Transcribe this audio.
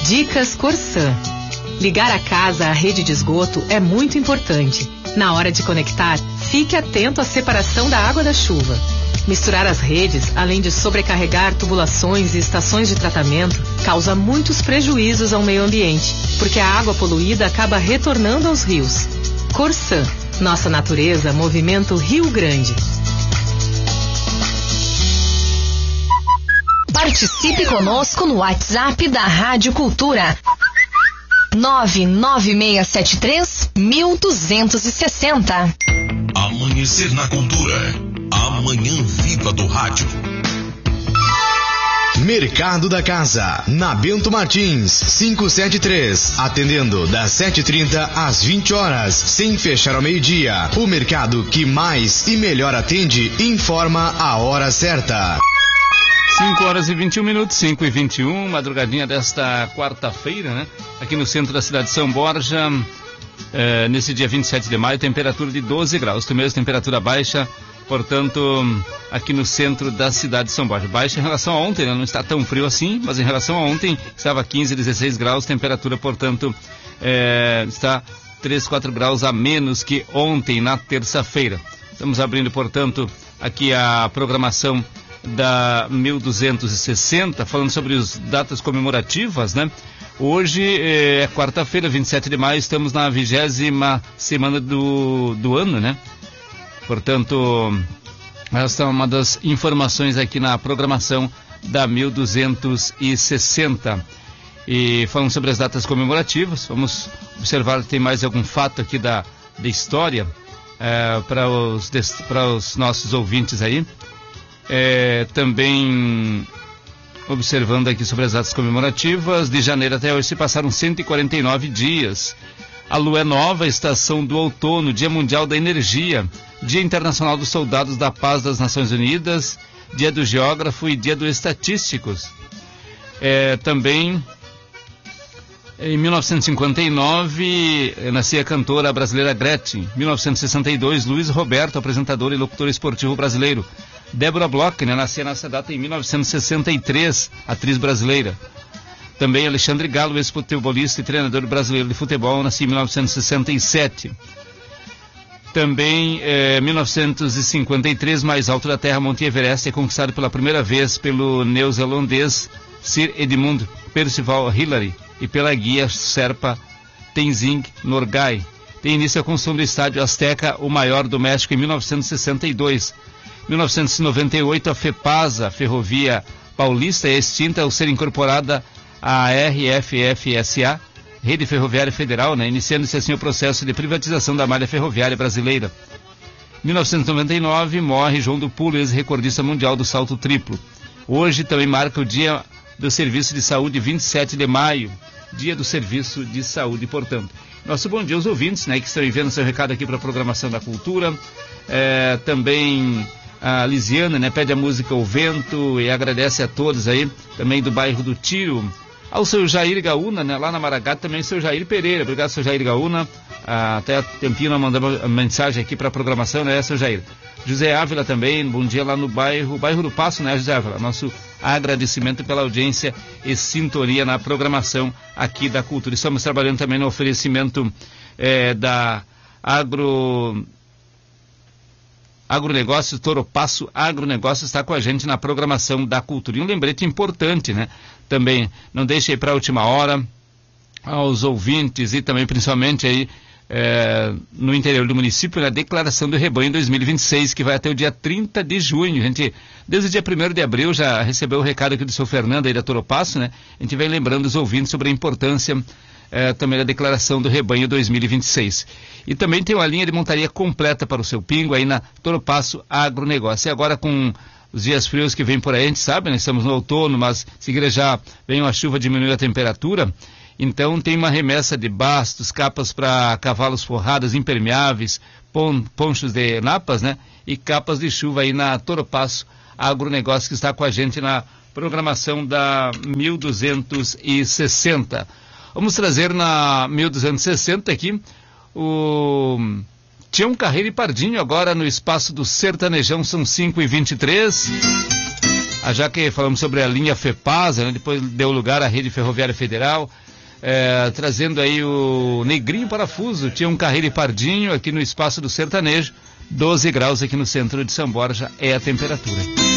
Dicas Corsã. Ligar a casa à rede de esgoto é muito importante. Na hora de conectar, fique atento à separação da água da chuva. Misturar as redes, além de sobrecarregar tubulações e estações de tratamento, causa muitos prejuízos ao meio ambiente, porque a água poluída acaba retornando aos rios. Corsã, nossa natureza, movimento Rio Grande. Participe conosco no WhatsApp da Rádio Cultura. 99673-1260. Amanhecer na Cultura. A manhã viva do rádio. Mercado da Casa, na Bento Martins, 573, atendendo das 7h30 às 20 horas, sem fechar ao meio-dia. O mercado que mais e melhor atende informa a hora certa. 5h21, 5h21, madrugadinha desta quarta-feira, né? Aqui no centro da cidade de São Borja, nesse dia 27 de maio, temperatura de 12 graus, mesmo temperatura baixa, portanto, aqui no centro da cidade de São Borja. Baixa em relação a ontem, né? Não está tão frio assim, mas em relação a ontem estava 15, 16 graus, temperatura, portanto, está 3, 4 graus a menos que ontem, na terça-feira. Estamos abrindo, portanto, aqui a programação da 1260, falando sobre as datas comemorativas, né? Hoje é quarta-feira, 27 de maio, estamos na 20ª semana do ano, né? Portanto, essa é uma das informações aqui na programação da 1260. E falando sobre as datas comemorativas, vamos observar se tem mais algum fato aqui da história para os nossos ouvintes aí. Também observando aqui sobre as datas comemorativas, de janeiro até hoje se passaram 149 dias. A lua é nova, estação do outono, Dia Mundial da Energia, Dia Internacional dos Soldados da Paz das Nações Unidas, Dia do Geógrafo e Dia dos Estatísticos. Também, em 1959, nascia a cantora brasileira Gretchen. 1962, Luiz Roberto, apresentador e locutor esportivo brasileiro. Débora Bloch, né, nascia nessa data em 1963, atriz brasileira. Também Alexandre Galo, ex-futebolista e treinador brasileiro de futebol, nascia em 1967. Também, 1953, mais alto da Terra, Monte Everest, é conquistado pela primeira vez pelo neozelandês Sir Edmund Percival Hillary e pela guia Sherpa Tenzing Norgay. Tem início a construção do estádio Azteca, o maior do México, em 1962. 1998, a FEPASA, Ferrovia Paulista, é extinta ao ser incorporada à RFFSA, Rede Ferroviária Federal, né? Iniciando-se assim o processo de privatização da malha ferroviária brasileira. 1999, morre João do Pulo, ex-recordista mundial do salto triplo. Hoje também marca o Dia do Serviço de Saúde, 27 de maio, Dia do Serviço de Saúde, portanto. Nosso bom dia aos ouvintes, né, que estão enviando seu recado aqui para a programação da Cultura. Também a Lisiana, né, pede a música O Vento e agradece a todos aí, também do bairro do Tiro. Ao seu Jair Gaúna, né, lá na Maragata, também seu Jair Pereira. Obrigado, seu Jair Gaúna. Até tempinho nós mandamos mensagem aqui para a programação, né, seu Jair. José Ávila também, bom dia lá no bairro do Passo, né, José Ávila? Nosso agradecimento pela audiência e sintonia na programação aqui da Cultura. Estamos trabalhando também no oferecimento da Agronegócios, Toropasso Agronegócios está com a gente na programação da Cultura. E um lembrete importante, né? Também, não deixe aí para a última hora, aos ouvintes e também principalmente aí no interior do município, a declaração do rebanho 2026, que vai até o dia 30 de junho. A gente, desde o dia 1º de abril, já recebeu o recado aqui do seu Fernando aí da Toropasso, né? A gente vem lembrando os ouvintes sobre a importância também da declaração do rebanho 2026. E também tem uma linha de montaria completa para o seu pingo aí na Toropasso Agronegócio. E agora com os dias frios que vem por aí, a gente sabe, né? Estamos no outono, mas se já vem uma chuva, diminui a temperatura. Então tem uma remessa de bastos, capas para cavalos forradas, impermeáveis, ponchos de napas, né? E capas de chuva aí na Toropasso Agronegócio, que está com a gente na programação da 1260. Vamos trazer na 1260 aqui o Tião Carreiro e Pardinho, agora no espaço do Sertanejão, são 5h23. Já que falamos sobre a linha FEPASA, né, depois deu lugar à Rede Ferroviária Federal, trazendo aí o Negrinho Parafuso, tinha um Carreiro e Pardinho aqui no Espaço do Sertanejo, 12 graus aqui no centro de São Borja é a temperatura.